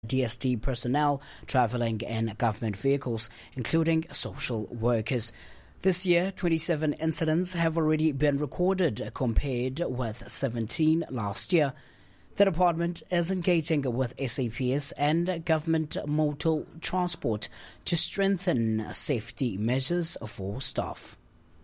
DSD personnel travelling in government vehicles, including social workers. This year, 27 incidents have already been recorded compared with 17 last year. The department is engaging with SAPS and government motor transport to strengthen safety measures for staff.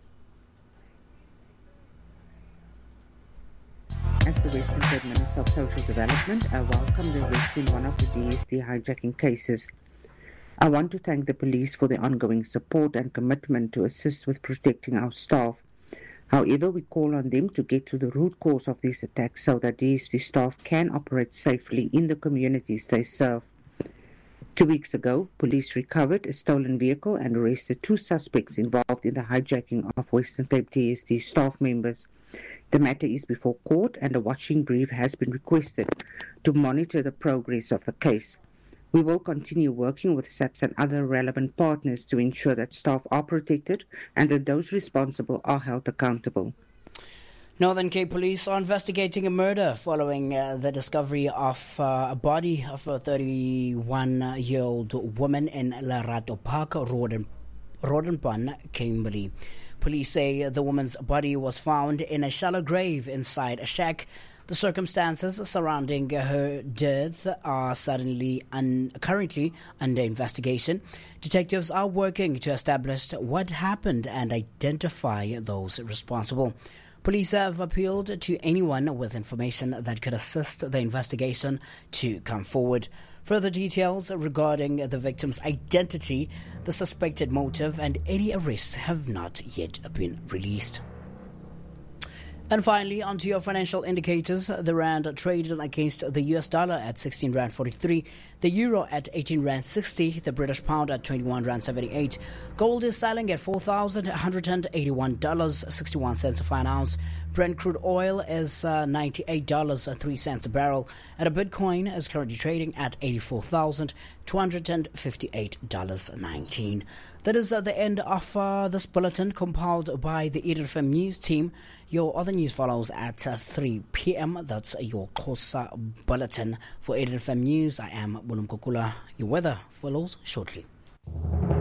As the Western Cape Minister of Social Development, I welcome the arrest in one of the DSD hijacking cases. I want to thank the police for their ongoing support and commitment to assist with protecting our staff. However, we call on them to get to the root cause of these attacks so that DSD staff can operate safely in the communities they serve. 2 weeks ago, police recovered a stolen vehicle and arrested 2 suspects involved in the hijacking of Western Cape DSD staff members. The matter is before court and a watching brief has been requested to monitor the progress of the case. We will continue working with SAPS and other relevant partners to ensure that staff are protected and that those responsible are held accountable. Northern Cape Police are investigating a murder following the discovery of a body of a 31-year-old woman in Lerato Park, Rodenpan, Kimberley. Police say the woman's body was found in a shallow grave inside a shack. The circumstances surrounding her death are currently under investigation. Detectives are working to establish what happened and identify those responsible. Police have appealed to anyone with information that could assist the investigation to come forward. Further details regarding the victim's identity, the suspected motive, and any arrests have not yet been released. And finally, onto your financial indicators. The rand traded against the US dollar at 16 rand 43, the euro at 18 rand 60, the British pound at 21 rand 78. Gold is selling at $4,181.61 a fine ounce. Brent crude oil is $98.03 a barrel, and a Bitcoin is currently trading at $84,258.19. That is the end of this bulletin compiled by the Eden FM News team. Your other news follows at 3 p.m. That's your Xhosa bulletin. For Eden FM News, I am Bulum Kukula. Your weather follows shortly.